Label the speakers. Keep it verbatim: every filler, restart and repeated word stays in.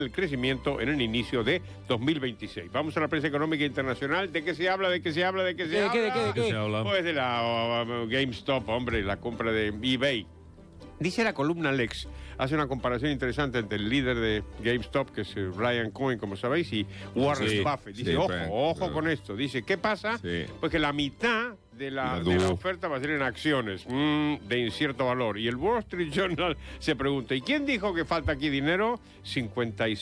Speaker 1: el crecimiento en el inicio de dos mil veintiséis. Vamos a la prensa económica internacional. ¿De qué se habla? ¿De qué se habla? ¿De qué se
Speaker 2: ¿De
Speaker 1: habla?
Speaker 2: qué, de qué, de qué?
Speaker 3: ¿Qué se habla?
Speaker 1: Pues de la uh, GameStop, hombre, la compra de eBay. Dice la columna Lex, hace una comparación interesante entre el líder de GameStop, que es eh, Brian Cohen, como sabéis, y Warren
Speaker 3: Sí,
Speaker 1: Buffett. Dice,
Speaker 3: sí,
Speaker 1: ojo,
Speaker 3: pero-
Speaker 1: ojo
Speaker 3: pero-
Speaker 1: con esto. Dice, ¿qué pasa?
Speaker 3: Sí.
Speaker 1: Pues que la mitad de la,
Speaker 3: La
Speaker 1: de la
Speaker 3: dudo.
Speaker 1: oferta va a ser en acciones mm, de incierto valor. Y el Wall Street Journal se pregunta, ¿y quién dijo que falta aquí dinero? cincuenta y